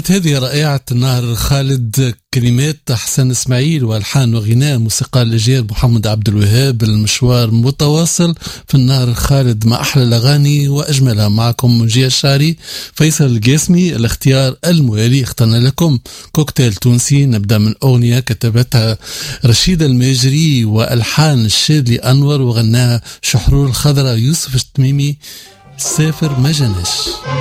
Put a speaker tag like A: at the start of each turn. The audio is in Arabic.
A: كانت هذه رائعة النهر خالد، كلمات حسن إسماعيل والحان وغناء موسيقى الأجيال محمد عبد الوهاب. المشوار متواصل في النهر خالد مع أحلى الأغاني وأجملها. معكم منجي الشعري، فيصل القاسمي. الاختيار الموالي اخترنا لكم كوكتيل تونسي. نبدأ من أغنية كتبتها رشيدة الماجري وألحان الشادلي أنور وغناها شحرور الخضراء يوسف التميمي. سافر ما جناش.